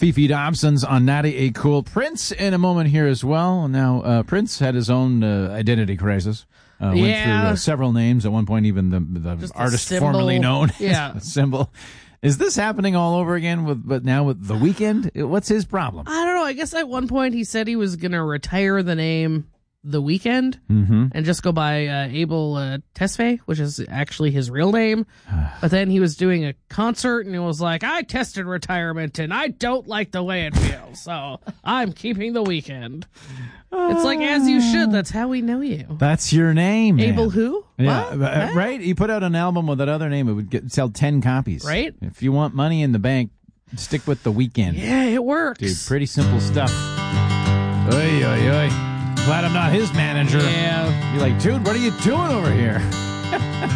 Fifi Dobson's on Natty A. Cool. Prince in a moment here as well. Now, Prince had his own identity crisis. Went through several names. At one point, even the artist formerly known as a symbol. Is this happening all over again but now with The Weeknd? What's his problem? I don't know. I guess at one point he said he was going to retire the name The Weeknd and just go by Abel Tesfaye, which is actually his real name. But then he was doing a concert and he was like, I tested retirement and I don't like the way it feels, so I'm keeping The Weeknd. It's like, as you should. That's how we know you. That's your name, man. Abel who? Yeah, what? Right? He put out an album with that other name. It would sell 10 copies. Right? If you want money in the bank, stick with The Weeknd. Yeah, it works. Dude, pretty simple stuff. Oy, oy, oy. Glad I'm not his manager. Yeah. Be like, dude, what are you doing over here?